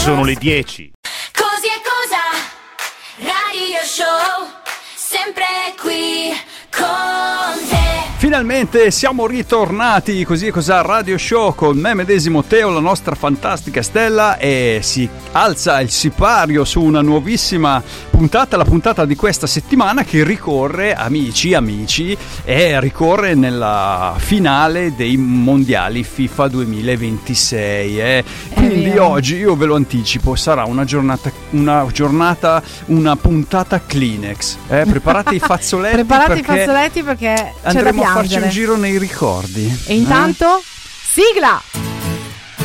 sono le 10. Così è cosa, radio show, sempre qui con te. Finalmente siamo ritornati, Così è cos'ha Radio Show, con me medesimo Teo, la nostra fantastica Stella, e si alza il sipario su una nuovissima puntata, la puntata di questa settimana che ricorre, amici, e ricorre nella finale dei mondiali FIFA 2026. Quindi oggi, io ve lo anticipo, sarà una puntata Kleenex. Preparate i fazzoletti, perché c'è da andremo a farci piangere. un giro nei ricordi. E intanto, sigla!